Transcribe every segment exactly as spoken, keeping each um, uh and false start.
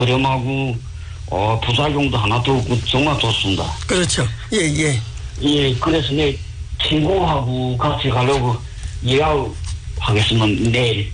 저렴하고 어, 부작용도 하나도 없고 정말 좋습니다. 그렇죠. 예, 예. 예, 그래서 내 친구하고 같이 가려고 예약하겠습니다. 내일.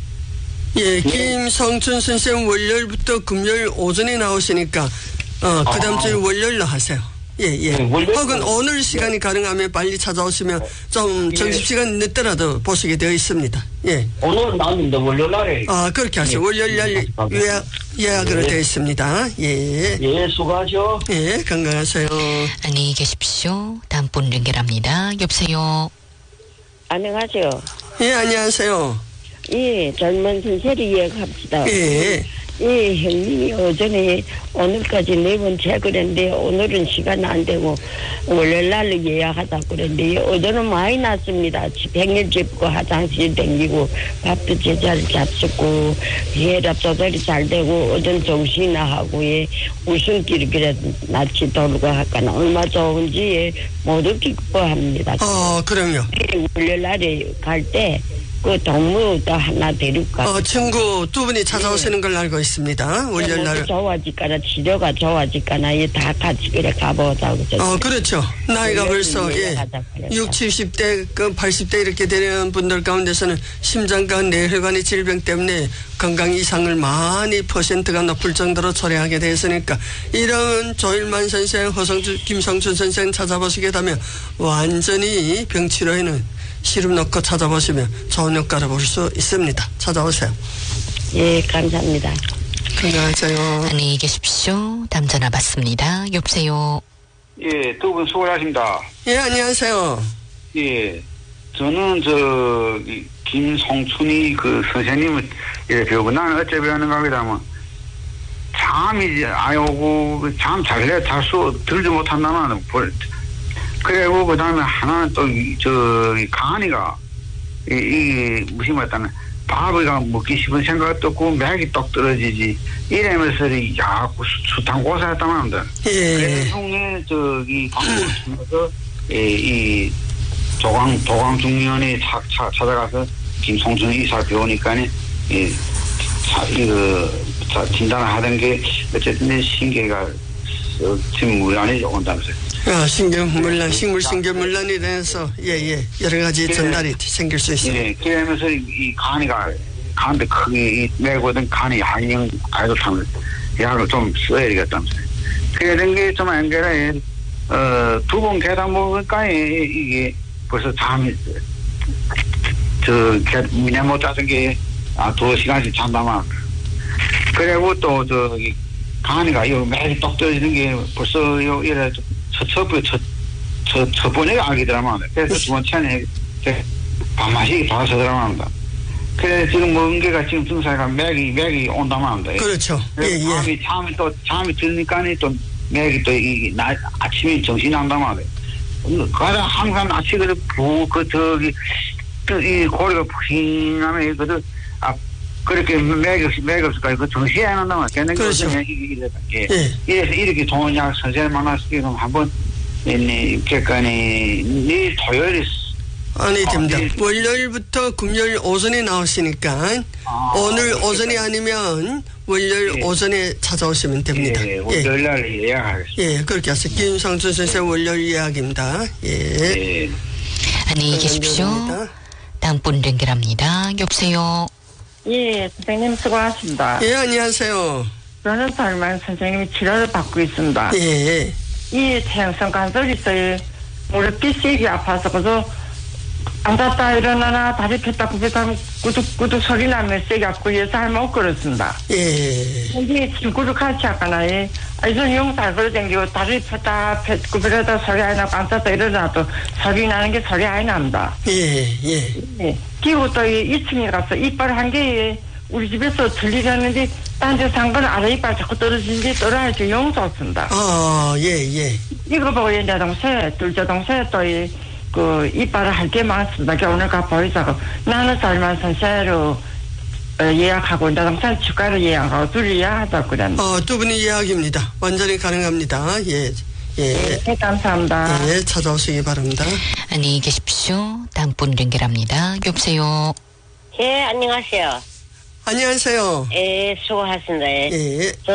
예, 김성춘 선생 월요일부터 금요일 오전에 나오시니까 어, 그 다음 주 월요일로 하세요. 예, 예. 네, 혹은 오늘 시간이 가능하면 빨리 찾아오시면 좀 점심시간 늦더라도 보시게 되어 있습니다. 예. 오늘은 나왔는데 월요일 날에. 아, 그렇게 하세요. 예. 월요일 날 예약, 예약으로 예. 되어 있습니다. 예. 예, 수고하셔. 예, 건강하세요. 안녕히 계십시오. 다음 분 연결합니다. 여보세요. 안녕하세요. 예, 안녕하세요. 예, 젊은 선생이 이야기합시다. 예. 예, 형님이 오전에 오늘까지 네 번째 그랬는데 오늘은 시간 안 되고 월요일 날로 예약하다 그랬는데 오전은 많이 났습니다. 백일 집고 화장실 댕기고 밥도 제자리 잡수고 혈압 조절이 잘 되고 오전 정신이나 하고 예, 웃음길 그래 낯이 돌고 하니까 얼마 좋은지 예, 모두 기뻐합니다. 어, 그럼요. 예, 월요일 날에 갈 때 그 동무도 하나 데릴까. 어, 친구 두 분이 찾아오시는 걸 알고 있습니다. 월요일 날. 좋아질까나 치료가 좋아질까나 이 다 같이 그래 가보자고. 어, 그렇죠. 나이가 벌써 예, 육십, 칠십 대, 그 팔십 대 이렇게 되는 분들 가운데서는 심장과 뇌혈관의 질병 때문에 건강 이상을 많이 퍼센트가 높을 정도로 초래하게 되었으니까 이런 조일만 선생, 허성준, 김성춘 선생 찾아보시게 되면 완전히 병치료에는 시름 넣고 찾아보시면 좋은 효과를 볼 수 있습니다. 찾아오세요. 예, 감사합니다. 건강하세요. 안녕히 계십시오. 다음 전화 받습니다. 여보세요. 예, 두 분 수고하십니다. 예, 안녕하세요. 예, 저는 저 김성춘이 그 선생님을 예, 배우고 나는 어째 배우는가 하면 잠이 안 오고 잠 잘래 잘수 들지 못한다면 그리고 그 다음에 하나는 또 저 강한이가 이, 이 무슨 말이냐면 밥을 먹기 싶은 생각도 없고 맥이 똑 떨어지지 이러면서 야 수탕 고사했다만 합니다. 예. 그래서 형님 저기 방송을 통해서 이 도강 도강 중년에 찾아가서 김성춘 이사 배우니까 이 이거 진단을 하던 게 어쨌든 신경가 지금 물란이 온다면서요. 아, 신경물란, 식물신경물란이 돼서, 예, 예, 여러 가지 전달이 생길 수 있습니다. 예, 그러면서 이 간이가, 간도 크게 내거든 간이 양형, 아이도탕을, 약을 좀 써야 되겠다면서요. 그래 된 게 좀 연결해, 어, 두 번 계단 먹으니까 이게 벌써 잠이, 저, 미네 못 자던 게, 아, 두 시간씩 잔다만. 그리고 또, 저기, 간이가, 이거 매일 똑 떨어지는 게 벌써, 요, 이래, 첫, 첫, 첫, 첫, 첫 번째 알기더라만. 그래서 두 번째는 밥맛이 봐서더라만 합니다. 그래서 지금 먹은 게가 지금 증상이 맥이, 맥이 온다만 합니다. 그렇죠. 예, 예. 잠이, 잠이 또, 잠이 드니까 또 맥이 또 이, 나, 아침에 정신이 난다만 합니다. 가장 항상 아침에 부, 그, 저기, 그, 이 고리가 푸싱하면 그, 아, 그렇게 맥이 없이, 맥이 없을까, 그 정신이 안 난다만. 그렇죠. 예. 이래서 이렇게 좋은 약 선생님 만나서 지금 한번, 객관이, 내일 토요일에. 아니, 됩니다. 어, 네. 월요일부터 금요일 오전에 나오시니까, 아, 오늘 오전이 아니면 월요일 예. 오전에 찾아오시면 됩니다. 예, 월요일 날 예약하겠습니다. 예, 그렇게 하세요. 김성춘 선생 월요일 예약입니다. 예. 예. 안녕히 계십시오. 연결합니다. 다음 분 연결합니다. 여보세요. 예, 선생님 수고하십니다. 예, 안녕하세요. 저는 설만 선생님이 치료를 받고 있습니다. 예. 이 태양성 간섭이 있어요. 무릎 빗색이 아파서 그래서 앉았다 일어나나 다리 폈다 굽혔다 꾸둑꾸둑 소리 나면 세게 아프고 해서 하면 못 걸었습니다. 예. 근데 친구를 같이 하거나요. 아이전 용살 걸어다니고 다리 폈다 굽혔다 소리 안 나고 앉았다 일어나도 소리 나는 게 소리 안 납니다. 예, 예. 예. 그리고 또 이 층에 가서 이빨 한 개에 우리 집에서 들리려는데 딴 데 산 건 아래 이빨 자꾸 떨어지는데 떨어야지 영 좋습니다. 아, 예, 예. 이거 보고 내 동생, 둘째 동생 또 이, 그 이빨을 할 게 많습니다. 그러니까 오늘 가 보이자고 나는 설만 선생으로 어, 예약하고 내 동생 치과를 예약하고 둘이 예약하자고 그랬는데. 어, 두 분이 예약입니다. 완전히 가능합니다. 예. 예. 네, 감사합니다. 예, 찾아오시기 바랍니다. 안녕히 계십시오. 다음 분 연결합니다. 여보세요. 예, 안녕하세요. 안녕하세요. 예, 수고하셨습니다. 예. 예.